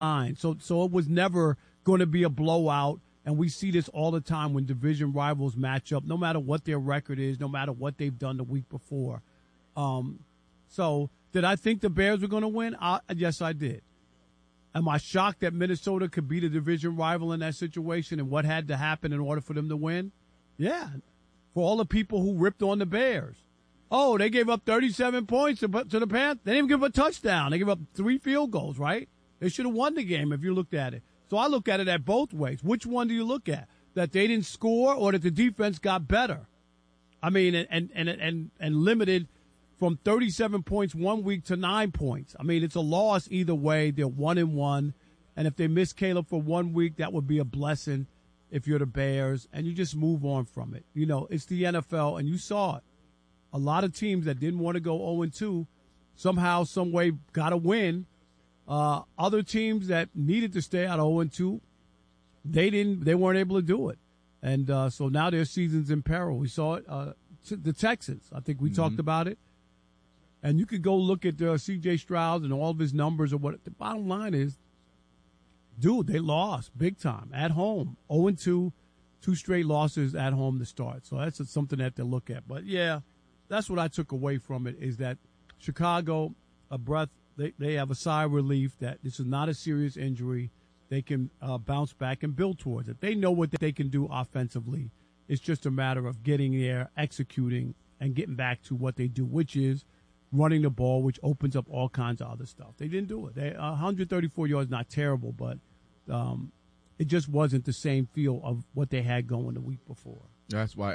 line. So it was never going to be a blowout. And we see this all the time when division rivals match up, no matter what their record is, no matter what they've done the week before. So did I think the Bears were going to win? Yes, I did. Am I shocked that Minnesota could beat a division rival in that situation and what had to happen in order for them to win? Yeah. For all the people who ripped on the Bears. Oh, they gave up 37 points to the Panthers. They didn't even give up a touchdown. They gave up 3 field goals, right? They should have won the game if you looked at it. So I look at it at both ways. Which one do you look at? That they didn't score or that the defense got better? I mean, and limited from 37 points one week to 9 points. I mean, it's a loss either way. They're 1-1. And if they miss Caleb for 1 week, that would be a blessing if you're the Bears. And you just move on from it. You know, it's the NFL, and you saw it. A lot of teams that didn't want to go 0-2 somehow, some way got a win. Other teams that needed to stay out 0-2, they weren't able to do it. And so now their season's in peril. We saw it. The Texans, I think we talked about it. And you could go look at C.J. Stroud and all of his numbers. Or what the bottom line is, dude, they lost big time at home. 0-2, 2 straight losses at home to start. So that's something that to look at. But, yeah, that's what I took away from it is that Chicago, a breath, they have a sigh of relief that this is not a serious injury. They can bounce back and build towards it. They know what they can do offensively. It's just a matter of getting there, executing, and getting back to what they do, which is running the ball, which opens up all kinds of other stuff. They didn't do it. 134 yards, not terrible, but it just wasn't the same feel of what they had going the week before. That's why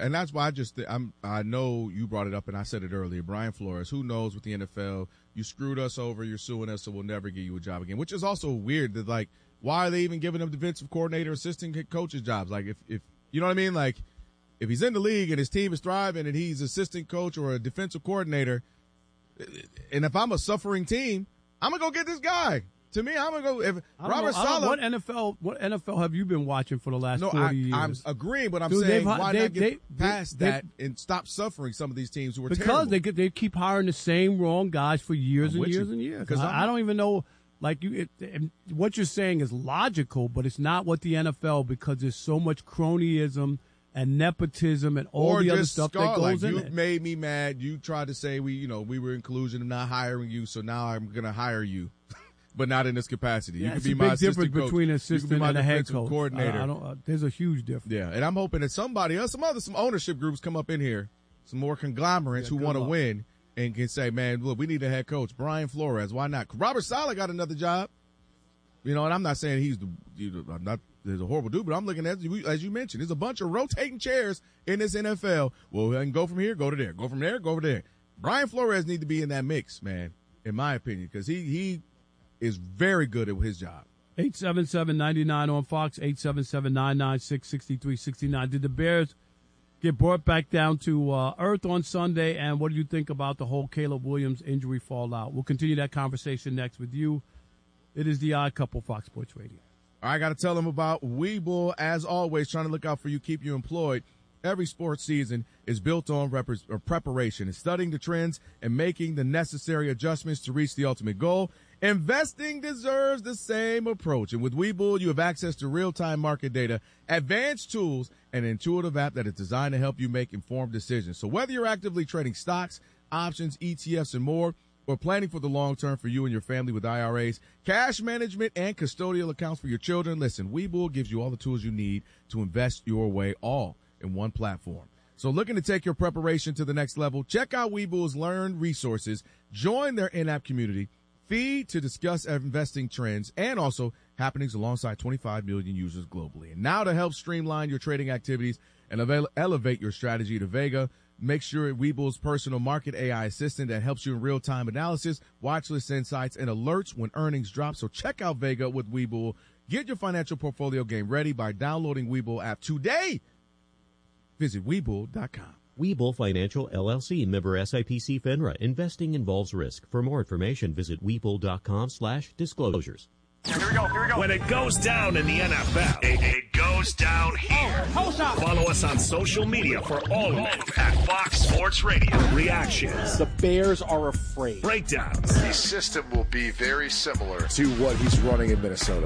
I know you brought it up, and I said it earlier. Brian Flores, who knows with the NFL, you screwed us over, you're suing us, so we'll never give you a job again, which is also weird that, like, why are they even giving him defensive coordinator, assistant coaches jobs? Like, if you know what I mean? Like, if he's in the league and his team is thriving and he's assistant coach or a defensive coordinator, and if I'm a suffering team, I'm going to go get this guy. To me, I'm going to go. If Robert Saleh. What NFL have you been watching for the last 40 years? I'm agreeing, but I'm saying why not get past that and stop suffering some of these teams who are terrible? Because they keep hiring the same wrong guys for years and years and years. Because I don't even know. Like what you're saying is logical, but it's not what the NFL, because there's so much cronyism and nepotism and all the other stuff that goes in it. You made me mad. You tried to say we were inclusion and not hiring you, so now I'm going to hire you, but not in this capacity. Yeah, you could be my assistant coach. Big difference between an assistant and a head coach. Coordinator. There's a huge difference. Yeah, and I'm hoping that some ownership groups come up in here, some more conglomerates who want to win and can say, man, look, we need a head coach. Brian Flores, why not? Robert Saleh got another job. And I'm not saying he's there's a horrible dude, but I'm looking at, as you mentioned, there's a bunch of rotating chairs in this NFL. Well, I can go from here, go to there, go from there, go over there. Brian Flores needs to be in that mix, man, in my opinion, because he is very good at his job. 877-99 on Fox, 877-996-6369. Did the Bears get brought back down to earth on Sunday, and what do you think about the whole Caleb Williams injury fallout? We'll continue that conversation next with you. It is the Odd Couple, Fox Sports Radio. I got to tell them about Webull, as always, trying to look out for you, keep you employed. Every sports season is built on preparation and studying the trends and making the necessary adjustments to reach the ultimate goal. Investing deserves the same approach. And with Webull, you have access to real-time market data, advanced tools, and an intuitive app that is designed to help you make informed decisions. So whether you're actively trading stocks, options, ETFs, and more, or planning for the long term for you and your family with IRAs, cash management, and custodial accounts for your children, listen, Webull gives you all the tools you need to invest your way, all in one platform. So looking to take your preparation to the next level? Check out Webull's Learn resources, join their in-app community, feed to discuss investing trends, and also happenings alongside 25 million users globally. And now to help streamline your trading activities and elevate your strategy to Vega, make sure Webull's personal market AI assistant that helps you in real-time analysis, watch list insights, and alerts when earnings drop. So check out Vega with Webull. Get your financial portfolio game ready by downloading Webull app today. Visit Webull.com. Webull Financial, LLC, member SIPC FINRA. Investing involves risk. For more information, visit Webull.com/disclosures. Here we go. When it goes down in the NFL, it goes down here. Follow us on social media for all of it at Fox Sports Radio. Reactions. The Bears are afraid. Breakdowns. The system will be very similar to what he's running in Minnesota.